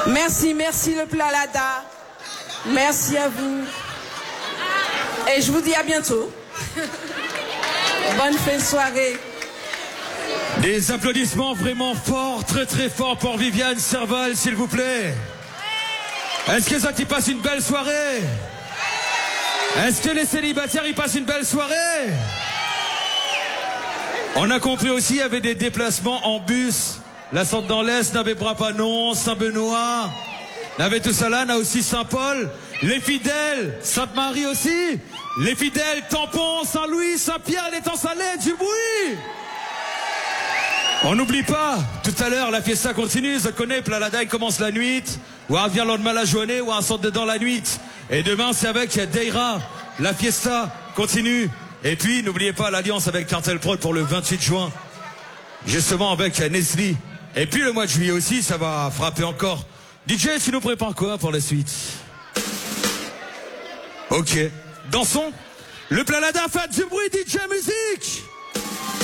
Merci le Plalada. Merci à vous. Et je vous dis à bientôt. Bonne fin de soirée. Des applaudissements vraiment forts, très très forts pour Viviane Serval, s'il vous plaît. Est-ce que ça y passe une belle soirée? Est-ce que les célibataires y passent une belle soirée? On a compris aussi, il y avait des déplacements en bus. La Centre dans l'Est, n'avait Brapanon, Saint-Benoît, n'avait tout ça là, n'a aussi Saint-Paul, les fidèles, Sainte-Marie aussi, les fidèles, Tampon, Saint-Louis, Saint-Pierre, l'étang Salé, du bruit. On n'oublie pas, tout à l'heure, la fiesta continue, je connais, Plalada, il commence la nuit, ou un vient le lendemain la journée, ou un sort dedans la nuit. Et demain, c'est avec Deira, la fiesta continue. Et puis, n'oubliez pas l'alliance avec Cartel Prod pour le 28 juin, justement avec Nestlé. Et puis le mois de juillet aussi, ça va frapper encore. DJ, tu nous prépares quoi pour la suite? Ok, dansons. Le Plalada fait du bruit, DJ musique.